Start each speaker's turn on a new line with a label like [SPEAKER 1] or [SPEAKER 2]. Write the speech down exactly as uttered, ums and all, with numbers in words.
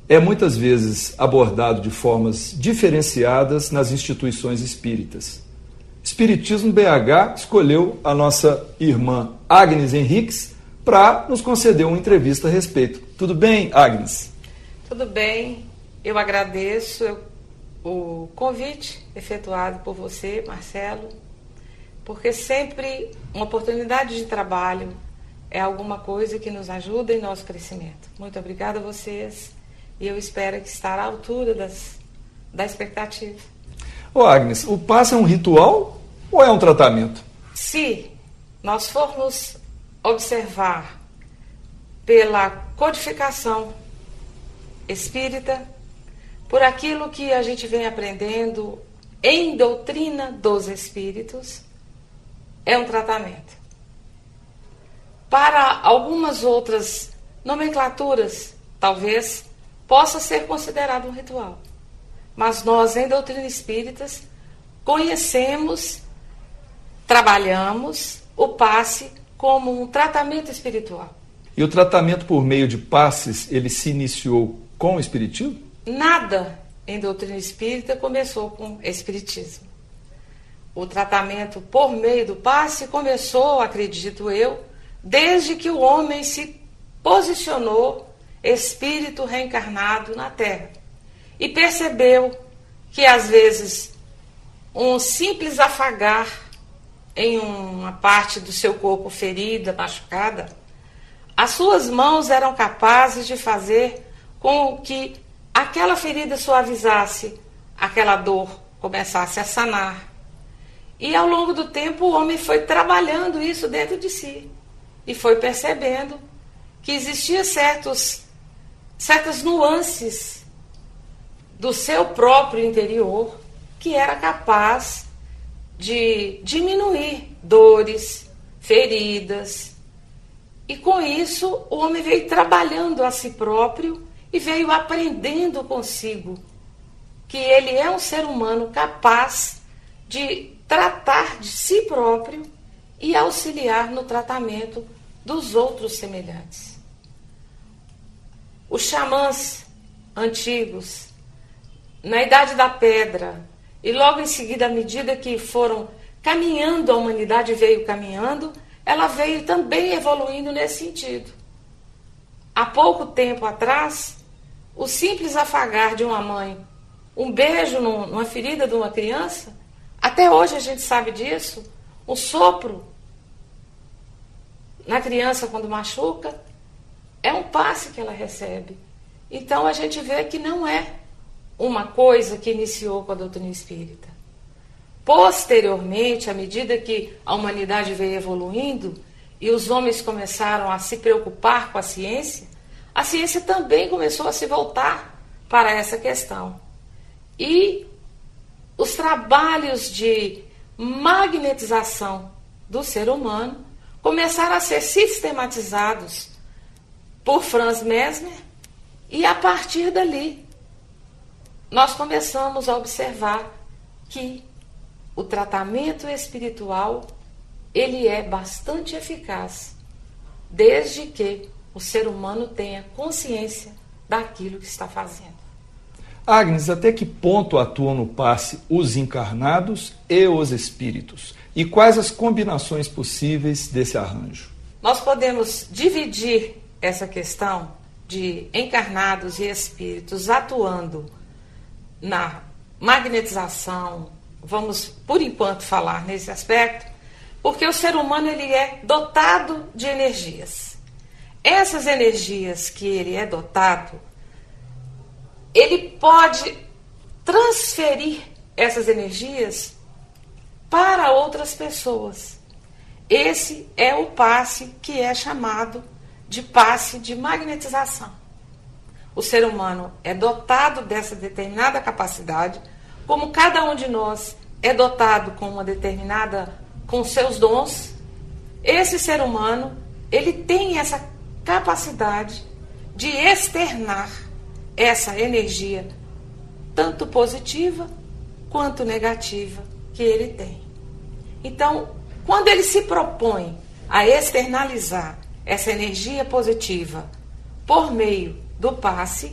[SPEAKER 1] é muitas vezes abordado de formas diferenciadas nas instituições espíritas. Espiritismo B H escolheu a nossa irmã Agnes Henriques para nos conceder uma entrevista a respeito. Tudo bem, Agnes?
[SPEAKER 2] Tudo bem, eu agradeço o convite efetuado por você, Marcelo, porque sempre uma oportunidade de trabalho é alguma coisa que nos ajuda em nosso crescimento. Muito obrigada a vocês e eu espero que estar à altura das, da expectativa.
[SPEAKER 1] Ô Agnes, o passe é um ritual ou é um tratamento?
[SPEAKER 2] Se nós formos observar pela codificação espírita, por aquilo que a gente vem aprendendo em doutrina dos espíritos, é um tratamento. Para algumas outras nomenclaturas, talvez possa ser considerado um ritual. Mas nós, em doutrina espíritas, conhecemos, trabalhamos o passe como um tratamento espiritual.
[SPEAKER 1] E o tratamento por meio de passes, ele se iniciou com o espiritismo?
[SPEAKER 2] Nada em doutrina espírita começou com espiritismo. O tratamento por meio do passe começou, acredito eu, desde que o homem se posicionou espírito reencarnado na Terra e percebeu que às vezes um simples afagar em uma parte do seu corpo ferida, machucada, as suas mãos eram capazes de fazer com que aquela ferida suavizasse, aquela dor começasse a sanar. E ao longo do tempo o homem foi trabalhando isso dentro de si e foi percebendo que existia certos, certas nuances do seu próprio interior que era capaz de diminuir dores, feridas. E com isso o homem veio trabalhando a si próprio e veio aprendendo consigo que ele é um ser humano capaz de tratar de si próprio e auxiliar no tratamento dos outros semelhantes. Os xamãs antigos, na Idade da Pedra, e logo em seguida, à medida que foram caminhando, a humanidade veio caminhando, ela veio também evoluindo nesse sentido. Há pouco tempo atrás, o simples afagar de uma mãe, um beijo numa ferida de uma criança, até hoje a gente sabe disso, um sopro na criança quando machuca, é um passe que ela recebe. Então a gente vê que não é uma coisa que iniciou com a doutrina espírita. Posteriormente, à medida que a humanidade veio evoluindo e os homens começaram a se preocupar com a ciência, a ciência também começou a se voltar para essa questão. E os trabalhos de magnetização do ser humano começaram a ser sistematizados por Franz Mesmer e a partir dali nós começamos a observar que o tratamento espiritual ele é bastante eficaz desde que o ser humano tenha consciência daquilo que está fazendo.
[SPEAKER 1] Agnes, até que ponto atuam no passe os encarnados e os espíritos? E quais as combinações possíveis desse arranjo?
[SPEAKER 2] Nós podemos dividir essa questão de encarnados e espíritos atuando na magnetização, vamos por enquanto falar nesse aspecto, porque o ser humano ele é dotado de energias. Essas energias que ele é dotado, ele pode transferir essas energias para outras pessoas. Esse é o passe que é chamado de passe de magnetização. O ser humano é dotado dessa determinada capacidade, como cada um de nós é dotado com uma determinada, com seus dons. Esse ser humano, ele tem essa capacidade de externar essa energia, tanto positiva quanto negativa, que ele tem. Então, quando ele se propõe a externalizar essa energia positiva por meio do passe,